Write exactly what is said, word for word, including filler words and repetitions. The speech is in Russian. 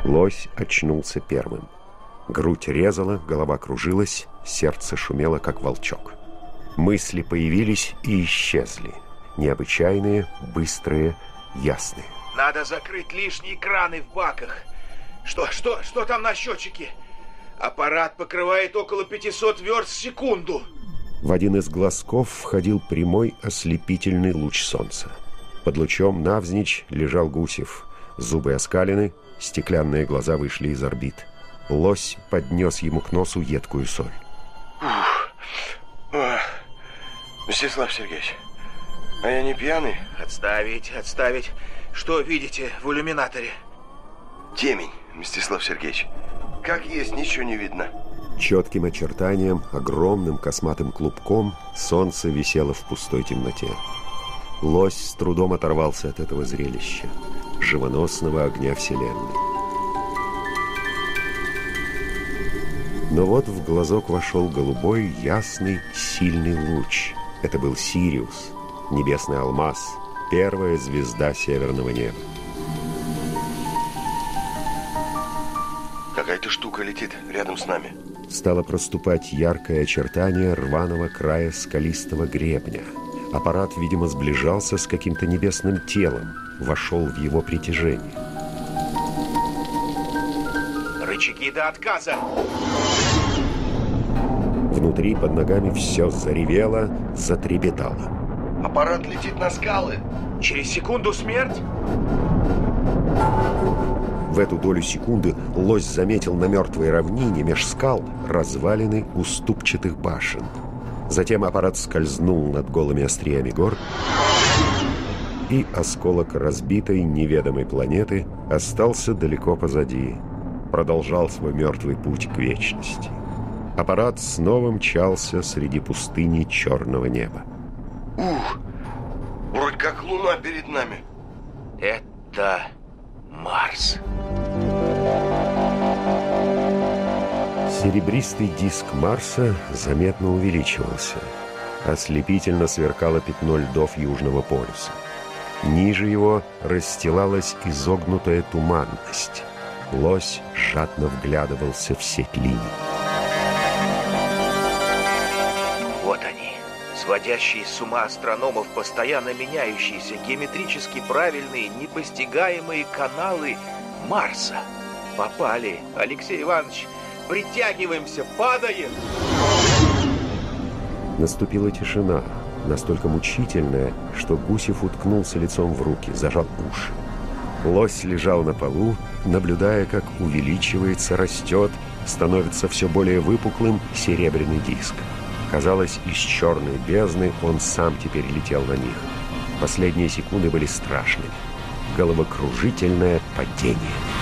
Лось очнулся первым. Грудь резала, голова кружилась, сердце шумело, как волчок. Мысли появились и исчезли. Необычайные, быстрые, ясные. Надо закрыть лишние краны в баках. Что, что, что там на счетчике? Аппарат покрывает около пятисот верст в секунду. В один из глазков входил прямой ослепительный луч солнца. Под лучом навзничь лежал Гусев. Зубы оскалены, стеклянные глаза вышли из орбит. Лось поднес ему к носу едкую соль. Ух. Ох. Мстислав Сергеевич, а я не пьяный? Отставить, отставить. Что видите в иллюминаторе? Темень, Мстислав Сергеевич. Как есть, ничего не видно. Четким очертанием, огромным косматым клубком солнце висело в пустой темноте. Лось с трудом оторвался от этого зрелища, живоносного огня Вселенной. Но вот в глазок вошел голубой, ясный, сильный луч. Это был Сириус, небесный алмаз, первая звезда северного неба. Какая-то штука летит рядом с нами. Стало проступать яркое очертание рваного края скалистого гребня. Аппарат, видимо, сближался с каким-то небесным телом, вошел в его притяжение. Рычаги до отказа! Внутри под ногами все заревело, затрепетало. Аппарат летит на скалы. Через секунду смерть? В эту долю секунды лось заметил на мертвой равнине меж скал развалины уступчатых башен. Затем аппарат скользнул над голыми остриями гор, и осколок разбитой неведомой планеты остался далеко позади, продолжал свой мертвый путь к вечности. Аппарат снова мчался среди пустыни черного неба. Ух, вроде как луна перед нами. Это Марс. Серебристый диск Марса заметно увеличивался. Ослепительно сверкало пятно льдов Южного полюса. Ниже его расстилалась изогнутая туманность. Лось жадно вглядывался в сеть линий. Вот они, сводящие с ума астрономов постоянно меняющиеся, геометрически правильные, непостигаемые каналы Марса. Попали, Алексей Иванович. Притягиваемся, падаем. Наступила тишина, настолько мучительная, что Гусев уткнулся лицом в руки, зажал уши. Лось лежал на полу, наблюдая, как увеличивается, растет, становится все более выпуклым серебряный диск. Казалось, из черной бездны он сам теперь летел на них. Последние секунды были страшными. Головокружительное падение.